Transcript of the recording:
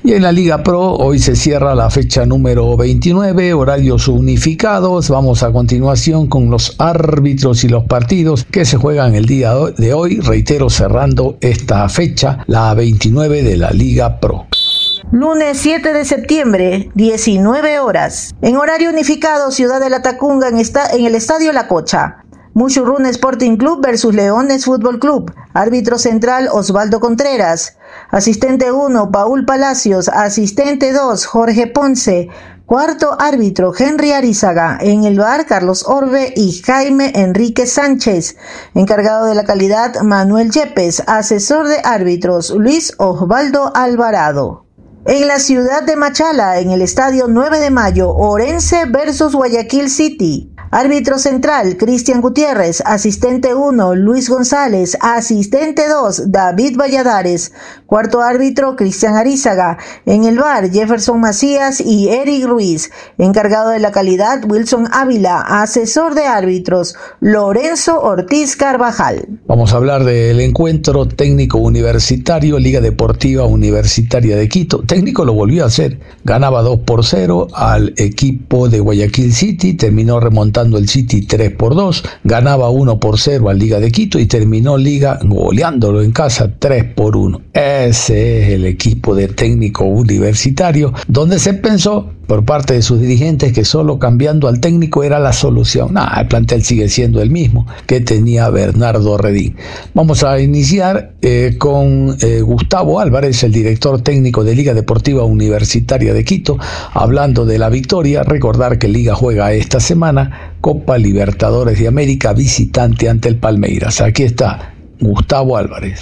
Y en la Liga Pro hoy se cierra la fecha número 29, horarios unificados. Vamos a continuación con los árbitros y los partidos que se juegan el día de hoy, reitero, cerrando esta fecha, la 29 de la Liga Pro. Lunes 7 de septiembre, 19 horas. En horario unificado, Ciudad de la Tacunga en el Estadio La Cocha. Mushurruna Sporting Club versus Leones Fútbol Club. Árbitro central Osvaldo Contreras. Asistente 1, Paul Palacios. Asistente 2, Jorge Ponce. Cuarto árbitro, Henry Arizaga. En el VAR, Carlos Orbe y Jaime Enrique Sánchez. Encargado de la calidad, Manuel Yepes. Asesor de árbitros, Luis Osvaldo Alvarado. En la ciudad de Machala, en el Estadio 9 de Mayo, Orense versus Guayaquil City. Árbitro central, Cristian Gutiérrez. Asistente 1, Luis González. Asistente 2, David Valladares. Cuarto árbitro, Cristian Arizaga. En el VAR, Jefferson Macías y Eric Ruiz. Encargado de la calidad, Wilson Ávila. Asesor de árbitros, Lorenzo Ortiz Carvajal. Vamos a hablar del encuentro técnico universitario, Liga Deportiva Universitaria de Quito. Técnico lo volvió a hacer. Ganaba 2-0 al equipo de Guayaquil City. Terminó remontando el City 3-2, ganaba 1-0 al Liga de Quito y terminó Liga goleándolo en casa 3-1. Ese es el equipo de técnico universitario, donde se pensó por parte de sus dirigentes que solo cambiando al técnico era la solución. El plantel sigue siendo el mismo que tenía Bernardo Redín. Vamos a iniciar con Gustavo Álvarez, el director técnico de Liga Deportiva Universitaria de Quito, hablando de la victoria. Recordar que Liga juega esta semana Copa Libertadores de América visitante ante el Palmeiras. Aquí está Gustavo Álvarez.